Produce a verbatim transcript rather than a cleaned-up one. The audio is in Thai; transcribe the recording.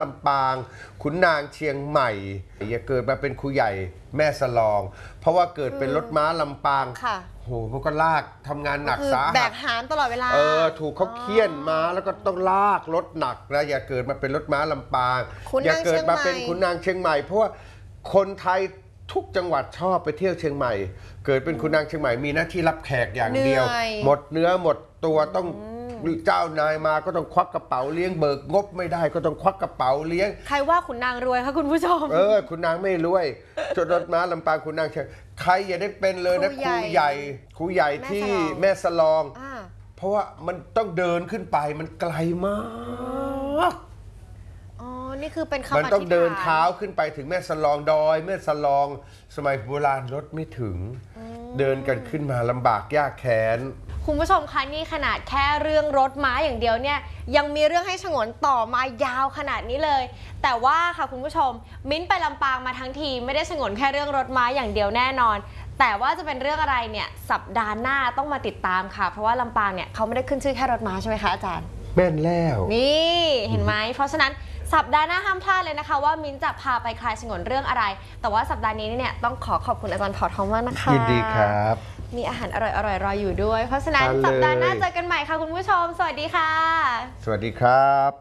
ลำปางขุนนางเชียงใหม่อย่าเกิดมาเป็นครูใหญ่แม่สลอง เพราะว่าเกิดเป็นรถม้าลำปางโหมันก็ลากทำงานหนักสาหัสแบกหามตลอดเวลาเออถูกเขาเคี่ยนม้าแล้วก็ต้องลากรถหนักนะอย่าเกิดมาเป็นรถม้าลำปางอย่าเกิดมาเป็นขุนนางเชียงใหม่เพราะว่าคนไทยทุกจังหวัดชอบไปเที่ยวเชียงใหม่เกิดเป็นขุนนางเชียงใหม่มีหน้าที่รับแขกอย่างเดียวหมดเนื้อหมดตัวต้องเจ้านายมาก็ต้องควักกระเป๋าเลี้ยงเบิกงบไม่ได้ก็ต้องควักกระเป๋าเลี้ยงใครว่าขุนนางรวยคะคุณผู้ชมเออขุนนางไม่รวยจนรถม้าลำปางขุนนางเชียงใครอย่าได้เป็นเลยนะครูใหญ่ครูใหญ่ที่แม่สลองเพราะว่ามันต้องเดินขึ้นไปมันไกลมากอ๋อนี่คือเป็นคำอธิษฐานมันต้องเดินเท้าขึ้นไปถึงแม่สลองดอยแม่สลองสมัยโบราณรถไม่ถึงเดินกันขึ้นมาลำบากยากแค้นคุณผู้ชมคะนี่ขนาดแค่เรื่องรถม้าอย่างเดียวเนี่ยยังมีเรื่องให้ฉงนต่อมายาวขนาดนี้เลยแต่ว่าค่ะคุณผู้ชมมิ้นไปลำปางมาทั้งทีไม่ได้ฉงนแค่เรื่องรถม้าอย่างเดียวแน่นอนแต่ว่าจะเป็นเรื่องอะไรเนี่ยสัปดาห์หน้าต้องมาติดตามค่ะเพราะว่าลำปางเนี่ยเขาไม่ได้ขึ้นชื่อแค่รถม้าใช่ไหมคะอาจารย์แม่นแล้วนี่เห็นไหมเพราะฉะนั้นสัปดาห์หน้าห้ามพลาดเลยนะคะว่ามิ้นจะพาไปคลายฉงนเรื่องอะไรแต่ว่าสัปดาห์นี้เนี่ยต้องขอขอบคุณอาจารย์เผ่าทองมากนะคะยินดีครับมีอาหารอร่อยๆรออยู่ด้วยเพราะฉะนั้นสัปดาห์หน้าเจอกันใหม่ค่ะคุณผู้ชมสวัสดีค่ะสวัสดีครับ